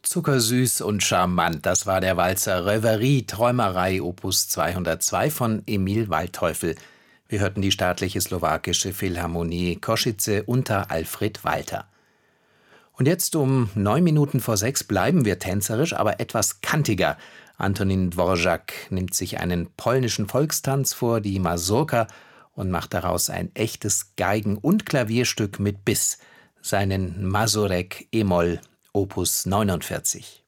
Zuckersüß und charmant, das war der Walzer Reverie Träumerei Opus 202 von Emil Waldteufel. Wir hörten die staatliche slowakische Philharmonie Košice unter Alfred Walter. Und jetzt um 6:09 bleiben wir tänzerisch, aber etwas kantiger. Antonín Dvořák nimmt sich einen polnischen Volkstanz vor, die Mazurka, und macht daraus ein echtes Geigen- und Klavierstück mit Biss, seinen Mazurek e-Moll Opus 49.